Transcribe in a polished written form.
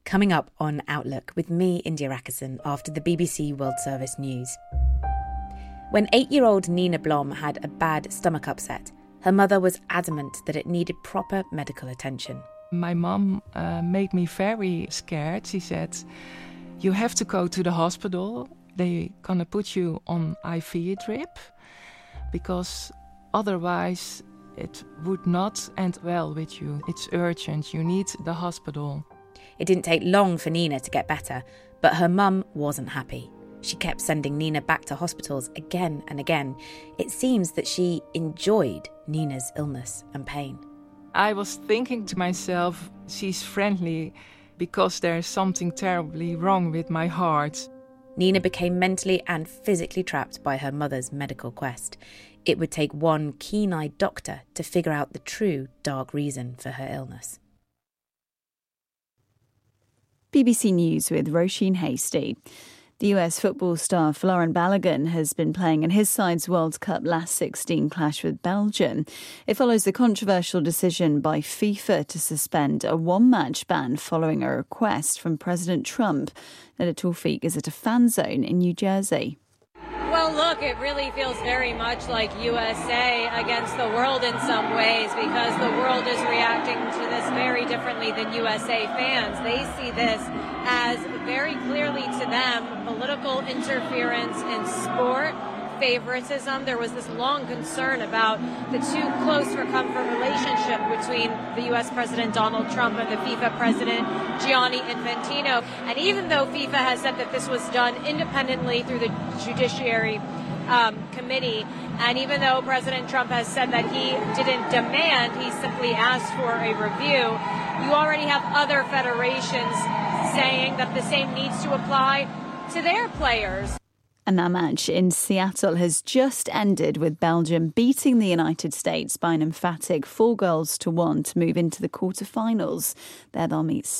coming up on Outlook with me, India Rakison, after the BBC World Service news. When 8-year-old Nina Blom had a bad stomach upset, her mother was adamant that it needed proper medical attention. My mum made me very scared. She said, "You have to go to the hospital. They're gonna put you on IV drip because otherwise it would not end well with you. It's urgent. You need the hospital." It didn't take long for Nina to get better, but her mum wasn't happy. She kept sending Nina back to hospitals again and again. It seems that she enjoyed Nina's illness and pain. I was thinking to myself, she's friendly because there's something terribly wrong with my heart. Nina became mentally and physically trapped by her mother's medical quest. It would take one keen-eyed doctor to figure out the true dark reason for her illness. BBC News with Roisin Hasty. The US football star Florent Balogun has been playing in his side's World Cup last 16 clash with Belgium. It follows the controversial decision by FIFA to suspend a one-match ban following a request from President Trump. Neda Tawfiq is at a fan zone in New Jersey. Well, look, it really feels very much like USA against the world in some ways because the world is reacting to this very differently than USA fans. They see this as very clearly to them political interference in sport, favoritism. There was this long concern about the too close for comfort relationship between the U.S. President Donald Trump and the FIFA President Gianni Infantino. And even though FIFA has said that this was done independently through the Judiciary Committee, and even though President Trump has said that he didn't demand, he simply asked for a review, you already have other federations saying that the same needs to apply to their players. And that match in Seattle has just ended with Belgium beating the United States by an emphatic 4-1 to move into the quarterfinals. There they'll meet